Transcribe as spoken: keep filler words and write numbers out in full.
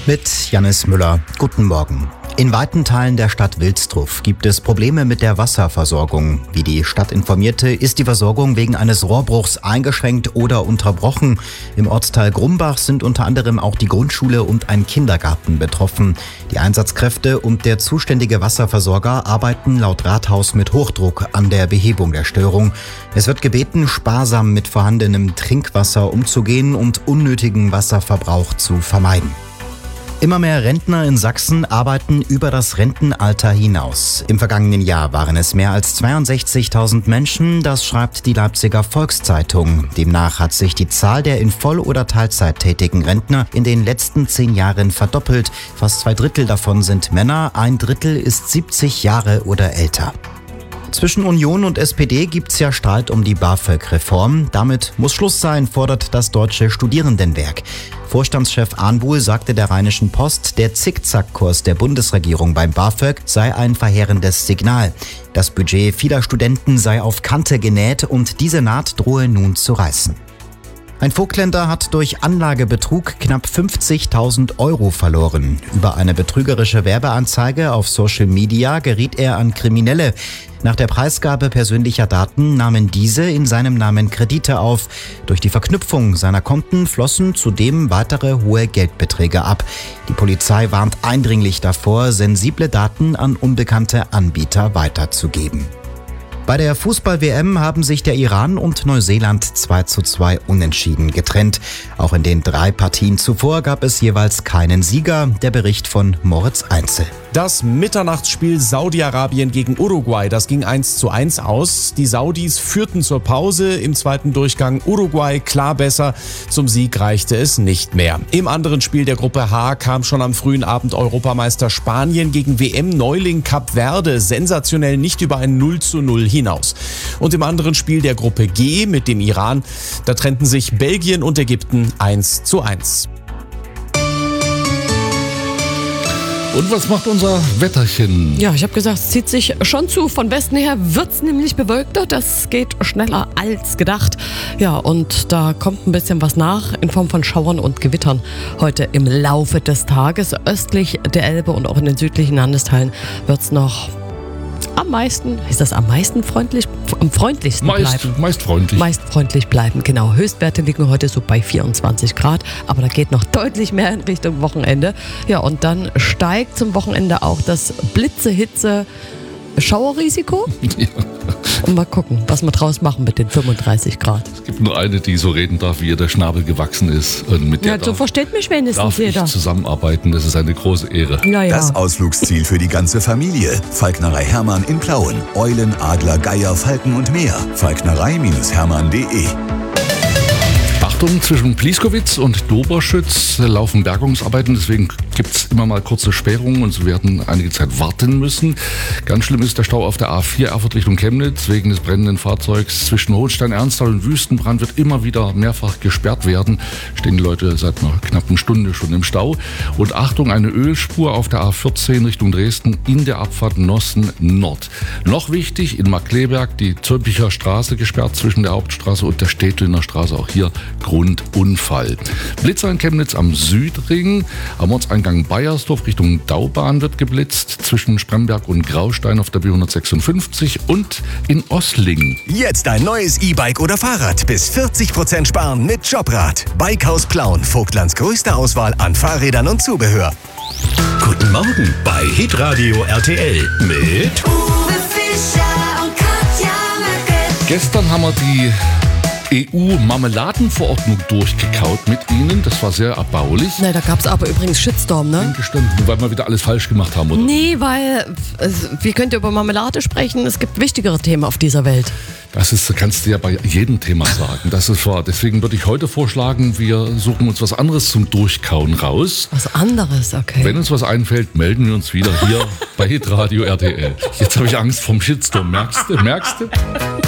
Mit Jannis Müller. Guten Morgen. In weiten Teilen der Stadt Wilsdruff gibt es Probleme mit der Wasserversorgung. Wie die Stadt informierte, ist die Versorgung wegen eines Rohrbruchs eingeschränkt oder unterbrochen. Im Ortsteil Grumbach sind unter anderem auch die Grundschule und ein Kindergarten betroffen. Die Einsatzkräfte und der zuständige Wasserversorger arbeiten laut Rathaus mit Hochdruck an der Behebung der Störung. Es wird gebeten, sparsam mit vorhandenem Trinkwasser umzugehen und unnötigen Wasserverbrauch zu vermeiden. Immer mehr Rentner in Sachsen arbeiten über das Rentenalter hinaus. Im vergangenen Jahr waren es mehr als zweiundsechzigtausend Menschen, das schreibt die Leipziger Volkszeitung. Demnach hat sich die Zahl der in Voll- oder Teilzeit tätigen Rentner in den letzten zehn Jahren verdoppelt. Fast zwei Drittel davon sind Männer, ein Drittel ist siebzig Jahre oder älter. Zwischen Union und S P D gibt's ja Streit um die BAföG-Reform. Damit muss Schluss sein, fordert das Deutsche Studierendenwerk. Vorstandschef Arnbuhl sagte der Rheinischen Post, der Zickzackkurs der Bundesregierung beim BAföG sei ein verheerendes Signal. Das Budget vieler Studenten sei auf Kante genäht und diese Naht drohe nun zu reißen. Ein Vogtländer hat durch Anlagebetrug knapp fünfzigtausend Euro verloren. Über eine betrügerische Werbeanzeige auf Social Media geriet er an Kriminelle. Nach der Preisgabe persönlicher Daten nahmen diese in seinem Namen Kredite auf. Durch die Verknüpfung seiner Konten flossen zudem weitere hohe Geldbeträge ab. Die Polizei warnt eindringlich davor, sensible Daten an unbekannte Anbieter weiterzugeben. Bei der Fußball-W M haben sich der Iran und Neuseeland zwei zu zwei unentschieden getrennt. Auch in den drei Partien zuvor gab es jeweils keinen Sieger. Der Bericht von Moritz Einzel. Das Mitternachtsspiel Saudi-Arabien gegen Uruguay, das ging eins zu eins aus. Die Saudis führten zur Pause, im zweiten Durchgang Uruguay klar besser. Zum Sieg reichte es nicht mehr. Im anderen Spiel der Gruppe H kam schon am frühen Abend Europameister Spanien gegen W M-Neuling Kap Verde sensationell nicht über ein null zu null hinaus. Und im anderen Spiel der Gruppe G mit dem Iran, da trennten sich Belgien und Ägypten eins zu eins. Und was macht unser Wetterchen? Ja, ich habe gesagt, es zieht sich schon zu. Von Westen her wird's nämlich bewölkter. Das geht schneller als gedacht. Ja, und da kommt ein bisschen was nach in Form von Schauern und Gewittern heute im Laufe des Tages. Östlich der Elbe und auch in den südlichen Landesteilen wird's noch am meisten, ist das am meisten freundlich, am freundlichsten meist, bleiben? Meist freundlich. Meist freundlich bleiben, genau. Höchstwerte liegen heute so bei vierundzwanzig Grad, aber da geht noch deutlich mehr in Richtung Wochenende. Ja, und dann steigt zum Wochenende auch das Blitze-Hitze-Schauerrisiko. Ja. Und mal gucken, was wir draus machen mit den fünfunddreißig Grad. Es gibt nur eine, die so reden darf, wie ihr der Schnabel gewachsen ist. Und mit der ja, so darf, versteht mich wenigstens darf jeder. ich zusammenarbeiten, das ist eine große Ehre. Ja, ja. Das Ausflugsziel für die ganze Familie. Falknerei Hermann in Plauen. Eulen, Adler, Geier, Falken und mehr. falknerei Hermann punkt de. Achtung, zwischen Plieskowitz und Doberschütz laufen Bergungsarbeiten, deswegen gibt es immer mal kurze Sperrungen und Sie werden einige Zeit warten müssen. Ganz schlimm ist der Stau auf der A vier Erfurt Richtung Chemnitz. Wegen des brennenden Fahrzeugs zwischen Hohenstein-Ernsthal und Wüstenbrand wird immer wieder mehrfach gesperrt werden. Stehen die Leute seit einer knappen Stunde schon im Stau. Und Achtung, eine Ölspur auf der A vierzehn Richtung Dresden in der Abfahrt Nossen Nord. Noch wichtig, in Markkleeberg die Zülpicher Straße gesperrt zwischen der Hauptstraße und der Städtliner Straße. Auch hier Grundunfall. Blitzer in Chemnitz am Südring. Am Ortseingang Baiersdorf Richtung Daubahn wird geblitzt. Zwischen Spremberg und Graustein auf der B hundertsechsundfünfzig und in Oslingen. Jetzt ein neues E-Bike oder Fahrrad. Bis vierzig Prozent sparen mit Jobrad. Bikehaus Plauen. Vogtlands größte Auswahl an Fahrrädern und Zubehör. Guten Morgen bei Hitradio R T L mit Uwe Fischer und Katja Möcke. Gestern haben wir die E U-Marmeladenverordnung durchgekaut mit Ihnen. Das war sehr erbaulich. Ne, da gab es aber übrigens Shitstorm, ne? Stimmt, weil wir wieder alles falsch gemacht haben, oder? Nee, weil äh, wir können ja über Marmelade sprechen. Es gibt wichtigere Themen auf dieser Welt. Das ist, kannst du ja bei jedem Thema sagen. Das ist wahr. Deswegen würde ich heute vorschlagen, wir suchen uns was anderes zum Durchkauen raus. Was anderes, okay. Wenn uns was einfällt, melden wir uns wieder hier bei Hitradio R T L. Jetzt habe ich Angst vom Shitstorm. Merkst du? Merkst du?